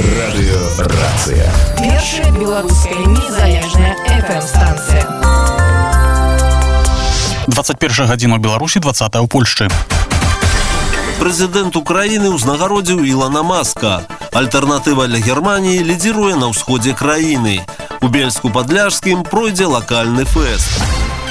Радыёрацыя. Першая беларуская незалежная FM-станцыя. 21 гадзіна ў Беларусі, 20 ў Польшчы. Прэзідэнт Украіны ўзнагародзіў Ілона Маска. Альтэрнатыва для Германіі лідзіруе на ўсходзе краіны. У Бельску-Падляшскім пройдзе лакальны фэст.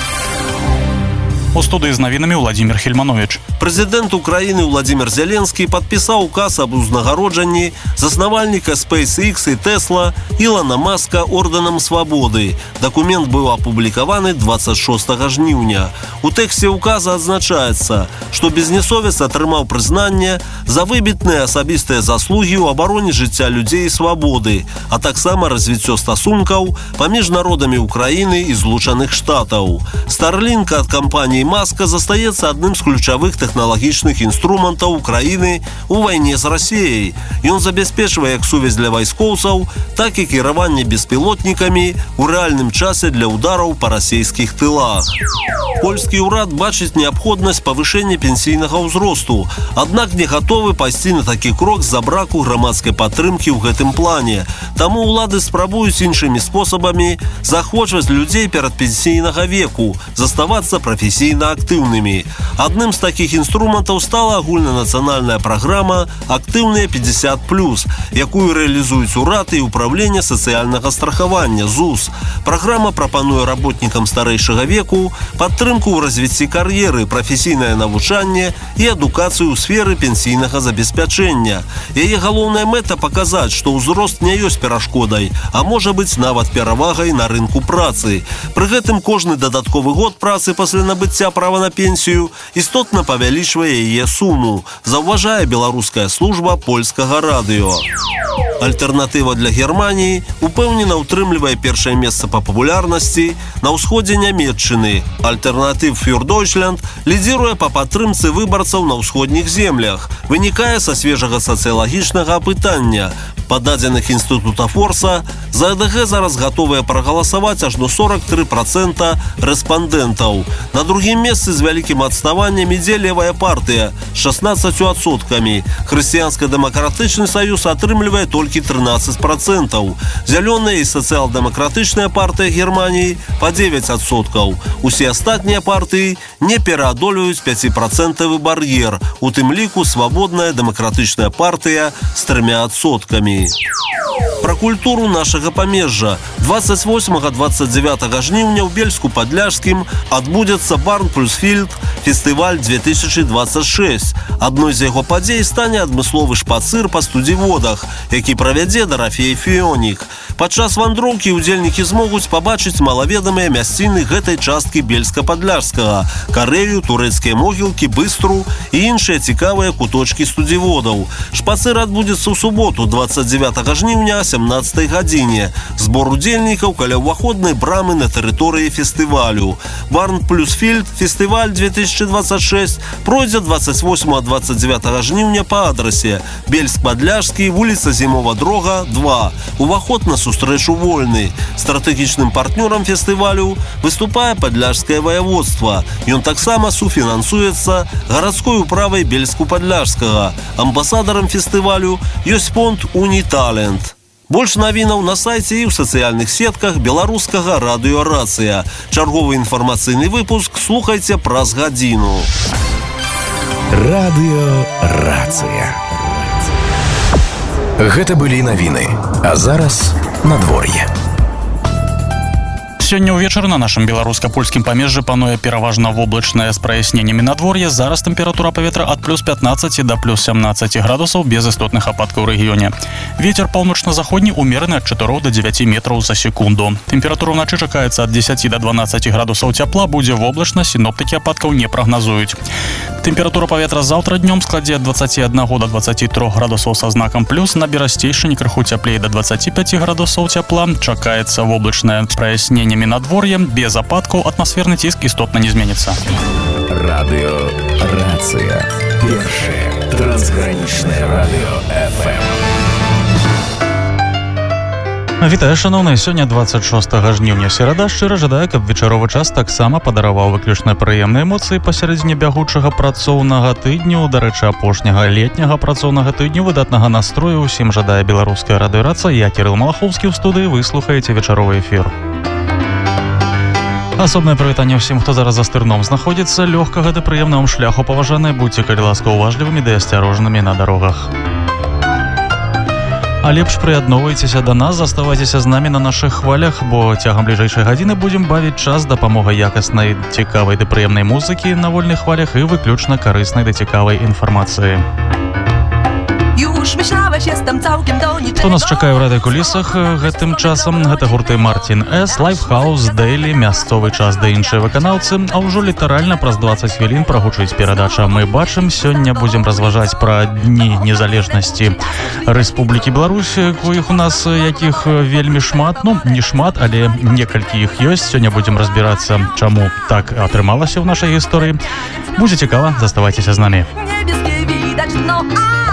У студыі з навінамі Владзімір Хельманович. Прэзідэнт Украіны Владзімір Зеленскі падпісаў указ аб узнагароджанні заснавальніка SpaceX і Tesla Ілона Маска ордэнам свабоды. Дакумент быў апублікаваны 26 жніўня. У тэксце указа адзначаецца, што бізнесовец атрымаў прызнанне за выбітныя асабістыя заслугі ў абароне жыцця людзей і свабоды, а таксама развіццё стасункаў паміж народамі Украіны і Злучаных Штатаў. Starlink ад кампаніі Маска застаецца адным з ключавых тэхналагічных інструментаў Украіны ў вайне з Расіяй. Ён забяспечвае як сувязь для вайскоўцаў, так і кіраванне беспілотнікамі ў рэальным часе для удараў па расійскіх тылах. Польскі ўрад бачыць неабходнасць павышэння пенсійнага ўзросту, аднак не гатовы пайсці на такі крок з-за браку грамадскай падтрымкі ў гэтым плане. Таму ўлады спрабуюць іншымі спосабамі заахвочваць людзей перад пенсійнага веку, заставацца прафесійна актыўнымі. Адным з такіх інструментаў стала агульнанацыянальная праграма «Актыўныя 50+», якую рэалізуюць урад і ўправленне сацыяльнага страхавання ЗУС. Праграма прапануе работнікам старэйшага веку падтрымку ў развіцці кар'еры, прафесійнае навучанне і адукацыю ў сферы пенсійнага забеспячэння. Яе галоўная мэта паказаць, што ўзрост не ёсць перашкодай, а можа быць нават перавагай на рынку працы. Пры гэтым кожны дадатковы год працы пасля набыцця права на пенсію істотна павялічвае яе суму, заўважае беларуская служба польскага радыё. Альтэрнатыва для Германіі упэўнена ўтрымлівае першае месца па папулярнасці на ўсходзе Нямецчыны. Альтэрнатыв für Deutschland лідзіруе па падтрымцы выбарцаў на ўсходніх землях. Вынікае са свежага сацыялагічнага апытання. Па дадзеных інстытута Форса, за АДГ зараз гатовыя прагаласаваць ажно 43% рэспандэнтаў. На другім месцы з вялікім адставаннем ідзе левая партыя з 16%. Хрысціянска-дэмакратычны саюз атрымлівае толькі 13%. Зялёная і сацыял-дэмакратычная партыя Германіі па 9%. Усе астатнія партыі не пераадольваюць 5% бар'ер, у тым ліку свабодная дэмакратычная партыя з 3%. Пра культуру нашага памежжа. 28-29 жніўня ў Бельску-Падляшскім адбудзецца Барн плюс Фільд фестываль 2026. Адной з яго падзей стане адмысловы шпацыр па студзіводах, які правядзе Дарафей Фіонік. Падчас вандроўкі удзельнікі змогуць пабачыць малаведамыя мясціны гэтай часткі Бельска-Падляшскага, Карэлю, турэцкія могілкі, Быстру і іншыя цікавыя куточкі студзіводаў. Шпацыр адбудзецца ў суботу, 29 жніўня, 17 гадзіне. Збор удзельнікаў каля ўваходнай брамы на тэрыторыі фестывалю. Барн плюс Фільд фестываль 2026 пройдзе 28-29 жніўня па адрасе Бельск-Падляшскі, вуліца Зімова Дрога, 2. Уваход на сустрэчу вольны. Стратэгічным партнёрам фестывалю выступае Падляшскае ваяводства. Ён таксама суфінансуецца гарадской управай Бельску-Падляшскага. Амбасадарам фестывалю ёсць фонд «Уніталент». Больш навінаў на сайце і ў сацыяльных сетках беларускага радыёрацыя. Чарговы інфармацыйны выпуск слухайце праз гадзіну. Радыёрацыя. Гэта былі навіны. А зараз надвор'е. Сёння ўвечары на нашым беларуска-польскім памежжы пануе пераважна воблачнае з праясненнямі надвор'е. Зараз тэмпература паветра ад плюс 15 да плюс 17 градусаў без істотных ападкаў у рэгіёне. Вецер паўночна-заходні умераны ад 4 до 9 метраў за секунду. Тэмпература ўначы чакаецца ад 10 до 12 градусаў цяпла, будзе воблачна, сіноптыкі ападкаў не прагназуюць. Тэмпература паветра заўтра днём складзе ад 21 до 23 градусаў са знакам плюс, на берасцейшыні крыху цяплей до 25 градусаў цяпла. Чакаецца воблачнае з праясненнямі надвор'е, без ападкаў, атмасферны ціск істотна не зменіцца. Радыёрацыя. Першае трансгранічнае радыё FM. Вітаю, шановныя, сёння 26 жніўня, серада. Шчыра жадаю, каб вечаровы час таксама падараваў выключна прыемныя эмоцыі пасярэдзіне бягучага працоўнага тыдню. Дарэчы, апошняга летняга працоўнага тыдню выдатнага настрою ўсім жадае беларуская радыёрацыя. Я Кірыл Малахоўскі ў студыі, вы слухаеце вечаровы эфір. Асобнае прывітанне ўсім, хто зараз за стырном знаходзіцца. Лёгкага ды прыемнага шляху, паважаныя, будьце, калі ласка, уважлівымі ды асцярожнымі на дарогах. А лепш прыядноўвайцеся да нас, заставайцеся з намі на нашых хвалях, бо цягам бліжэйшай гадзіны будзем бавіць час дапамогай якаснай, цікавай ды прыемнай музыкі на вольных хвалях і выключна карыснай ды цікавай інфармацыі. Хто нас чакае ў радыёкулісах гэтым часам? Гэта гурты Мартін С, Лайфхаус, Дэйлі, мясцовы час ды іншыя выканаўцы, а ўжо літаральна праз 20 хвілін прагучыць перадача «Мы бачым». Сёння будзем разважаць пра дні незалежнасці Рэспублікі Беларусь, коіх у нас якіх вельмі шмат, не шмат, але некалькі іх ёсць. Сёння будзем разбірацца, чаму так атрымалася ў нашай гісторыі. Будзе цікава, заставайцеся з намі.